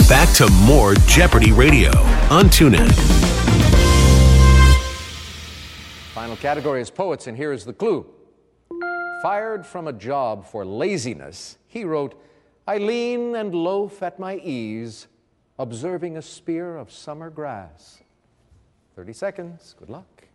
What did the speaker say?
back to more Jeopardy Radio on TuneIn. Final category is poets, and here is the clue. Fired from a job for laziness, he wrote, "I lean and loaf at my ease, observing a spear of summer grass." 30 seconds. Good luck.